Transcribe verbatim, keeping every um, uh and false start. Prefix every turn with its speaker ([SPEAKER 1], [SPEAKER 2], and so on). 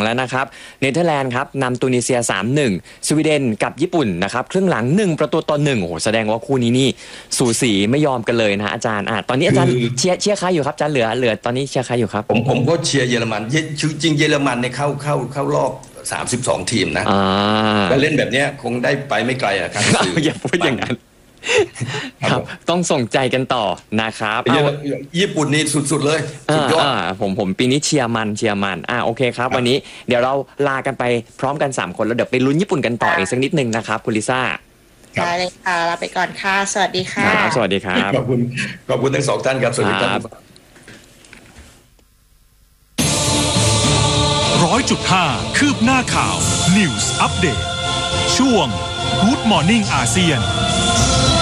[SPEAKER 1] แล้วนะครับเนเธอร์แลนด์ครับนำตูนิเซีย สามหนึ่ง สวีเดนกับญี่ปุ่นนะครับครึ่งหลังหนึ่งประตูต่อหนึ่งโอ้โหแสดงว่าคู่นี้นี่สูสีไม่ยอมกันเลยนะอาจารย์อ่ะตอนนี้อาจารย์เชียร์เชียร์ใครอยู่ครับอาจารย์เหลือเหลือตอนนี้เชียร์ใครอยู่ครับ
[SPEAKER 2] ผมผมก็เชียร์เยอรมันจริงเยอรมันเนี่ยเข้าเข้าเข้ารอบสามสิบสองทีมนะแล้วเล่นแบบนี้คงได้ไปไม่ไกลอะครับ
[SPEAKER 1] อย่าพูดอย่างนั้นครับต้องส่งใจกันต่อนะครับ
[SPEAKER 2] ญี่ปุ่นนี่สุดๆเลยสุดยอด
[SPEAKER 1] ผมผมปีนี้เชียร์มันเชียร์มันอ่าโอเคครับวันนี้เดี๋ยวเราลากันไปพร้อมกันสามคนแล้วเดี๋ยวไปลุ้นญี่ปุ่นกันต่ออีกสักนิดนึงนะครับคุณลิซ่า
[SPEAKER 3] ได้เลยค่ะลาไปก่อนค่ะสวัสดีค่ะ
[SPEAKER 1] สวัสดีครับ
[SPEAKER 2] ขอบคุณขอบคุณทั้งสองท่านครับสวัสดีครับ
[SPEAKER 4] ร้อยจุดห้าคืบหน้าข่าว News Update ช่วง Good Morning อาเซียน